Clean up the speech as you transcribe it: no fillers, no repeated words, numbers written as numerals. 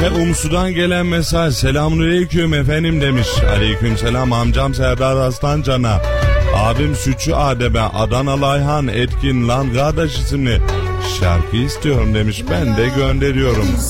Ve Umsu'dan gelen mesaj. Selamünaleyküm efendim demiş. Aleykümselam amcam Serdar Aslancan'a. Abim Sütçü Adem'e Adanalı Ayhan Etkin lan kardeş isimli şarkı istiyorum demiş. Ben de gönderiyorum.